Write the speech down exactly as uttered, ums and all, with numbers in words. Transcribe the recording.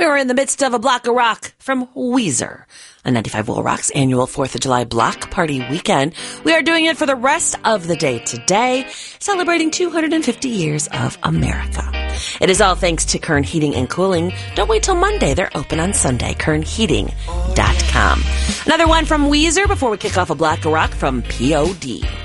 are in the midst of a block of rock from Weezer. On ninety-five Will Rock's annual fourth of July block party weekend. We are doing it for the rest of the day today, celebrating two hundred fifty years of America. It is all thanks to Kern Heating and Cooling. Don't wait till Monday. They're open on Sunday. kern heating dot com. Another one from Weezer before we kick off a block of rock from P O D